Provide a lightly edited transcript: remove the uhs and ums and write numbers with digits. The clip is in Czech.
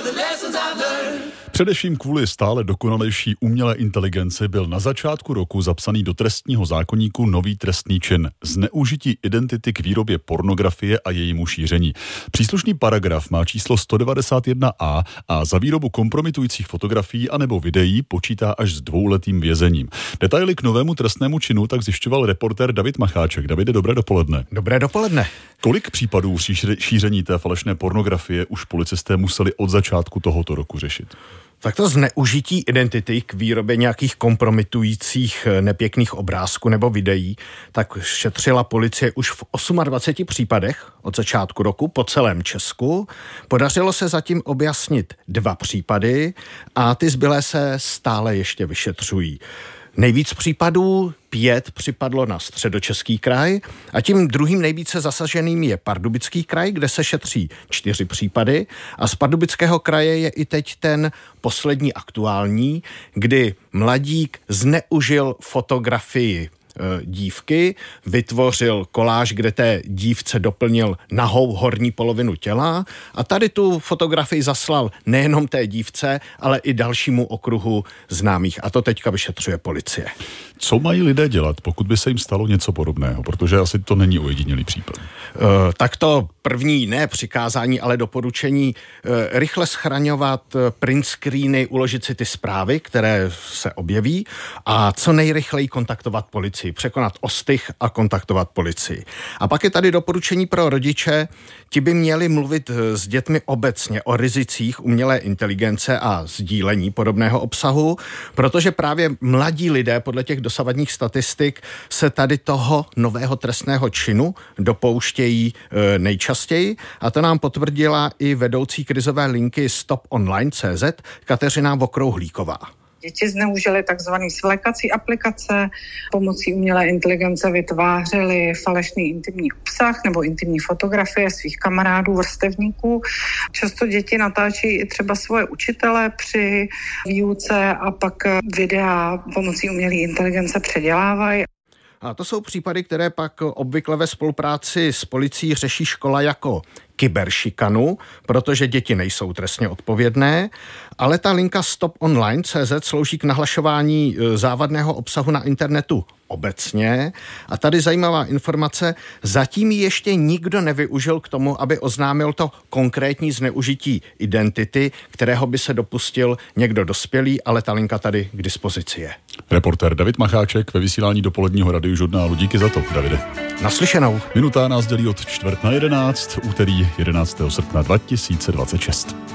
Především kvůli stále dokonalejší umělé inteligenci byl na začátku roku zapsaný do trestního zákoníku nový trestný čin zneužití identity k výrobě pornografie a jejímu šíření. Příslušný paragraf má číslo 191a a za výrobu kompromitujících fotografií anebo videí počítá až s 2letým vězením. Detaily k novému trestnému činu tak zjišťoval reportér David Macháček. Davide, dobré dopoledne. Dobré dopoledne. Kolik případů šíření té falešné pornografie už policisté museli od začátku tohoto roku řešit? Tak to zneužití identity k výrobě nějakých kompromitujících nepěkných obrázků nebo videí, tak šetřila policie už v 28 případech od začátku roku po celém Česku. Podařilo se zatím objasnit 2 případy a ty zbylé se stále ještě vyšetřují. Nejvíc případů, 5, připadlo na Středočeský kraj a tím druhým nejvíce zasaženým je Pardubický kraj, kde se šetří 4 případy a z Pardubického kraje je i teď ten poslední aktuální, kdy mladík zneužil fotografii dívky, vytvořil koláž, kde té dívce doplnil nahou horní polovinu těla a tady tu fotografii zaslal nejenom té dívce, ale i dalšímu okruhu známých a to teďka vyšetřuje policie. Co mají lidé dělat, pokud by se jim stalo něco podobného? Protože asi to není ojedinělý případ. Tak to první ne přikázání, ale doporučení rychle schraňovat print screeny, uložit si ty zprávy, které se objeví a co nejrychleji kontaktovat policii, překonat ostych a kontaktovat policii. A pak je tady doporučení pro rodiče, ti by měli mluvit s dětmi obecně o rizicích umělé inteligence a sdílení podobného obsahu, protože právě mladí lidé podle těch dosavadních statistik se tady toho nového trestného činu dopouštějí nejčastěji a to nám potvrdila i vedoucí krizové linky StopOnline.cz Kateřina Vokrouhlíková. Děti zneužily takzvané svlékací aplikace, pomocí umělé inteligence vytvářely falešný intimní obsah nebo intimní fotografie svých kamarádů, vrstevníků. Často děti natáčí i třeba svoje učitele při výuce a pak videa pomocí umělé inteligence předělávají. A to jsou případy, které pak obvykle ve spolupráci s policií řeší škola jako kyberšikanu, protože děti nejsou trestně odpovědné, ale ta linka StopOnline.cz slouží k nahlašování závadného obsahu na internetu obecně. A tady zajímavá informace, zatím ještě nikdo nevyužil k tomu, aby oznámil to konkrétní zneužití identity, kterého by se dopustil někdo dospělý, ale ta linka tady k dispozici je. Reportér David Macháček ve vysílání dopoledního radiožurnálu. Díky za to, Davide. Naslyšenou. Minuta nás dělí od 10:45, úterý 11. srpna 2026.